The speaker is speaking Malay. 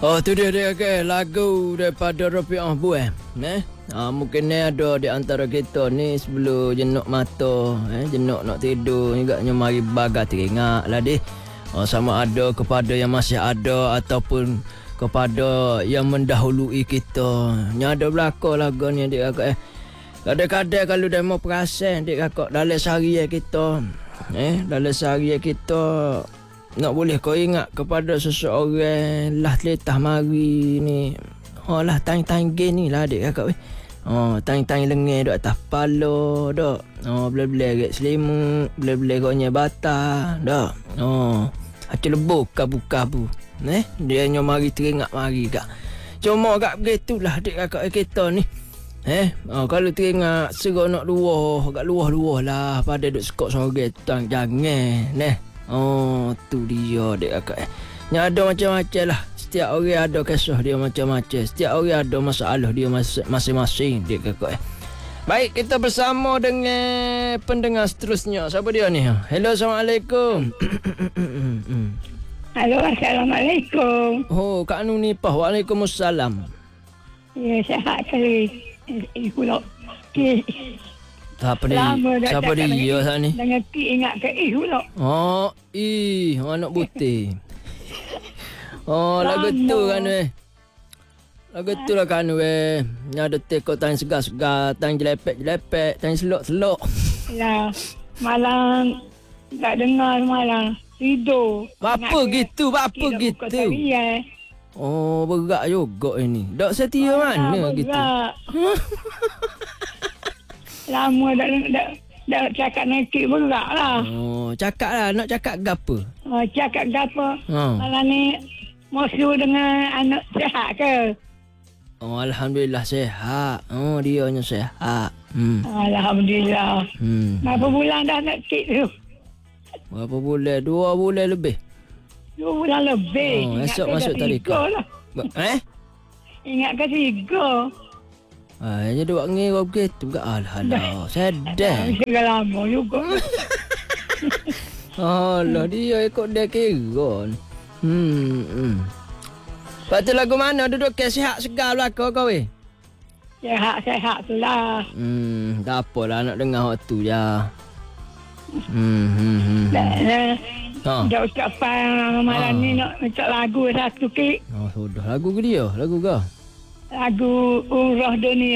Oh, tu dia okay. Lagu daripada Rafiqah Buah. Mungkin ni ada di antara kita ni sebelum jenuk mata, jenuk nak tidur agaknya mari bagai teringat lah deh. Sama ada kepada yang masih ada ataupun kepada yang mendahului kita. Nyada belaka lagu ni adik kakak. Kadang-kadang kalau dah mau perasan adik kakak dalam seharian kita, dalam seharian kita nak boleh kau ingat kepada seseorang lah letah mari ni. Lah tang-tang ni lah adik kakak. Tang-tang lengan duk atas kepala dak. Boleh-boleh agak selimut, boleh-boleh gonya bata dak. Aci lebuk kabu-kabu. Dia nyo mari teringat mari kak. Cuma agak begitulah adik kakak kita ni. Kalau teringat seronok luah, agak luah-luah lah pada duk sekok sorang tang jangan tu dia dek kakak. Yang ada macam-macam lah. Setiap orang ada kisah dia macam-macam. Setiap orang ada masalah dia masing-masing dek kakak. Baik, kita bersama dengan pendengar seterusnya. Siapa dia ni? Hello, Assalamualaikum. Halo, Assalamualaikum. Kak Anu Nipah. Waalaikumsalam. Ya, sihat kali. Pula. Apa ni? Siapa dia saat ni? Dengan Ki ingat ke pula. Anak putih. Lagu tu kan lagu tu lah kan ni ada tekok tang segar-segar, tang jelepek-jelepek, tang selok-selok. Ya, malam tak dengar malam. Tidur. Apa gitu? Berat juga ini. Dok setia mana gitu? Lama dak cakap nanti berat lah. Cakap lah. Nak cakap gapo? Cakap gapo? Malam ni mau suruh dengan anak sihat ke? Alhamdulillah sihat. Dia nya sihat. Alhamdulillah. Berapa bulan dah nak kit tu? Berapa bulan? 2 bulan lebih. 2 bulan lebih. Esok masuk tadika. Ingat ke 3? Dia buat ngira begitu ke? Alah. Sedar. Mesti lama juga. Alah, dia ikut dia kira. Lepas tu lagu mana? Duduk ke sihat segar belakang kau weh? Sehat tu lah. Tak apalah nak dengar waktu je. Dah ucapan malam ni nak minta lagu satu ke. Sudah. Lagu ke dia? Lagu ke? Lagu Umrah Dunia.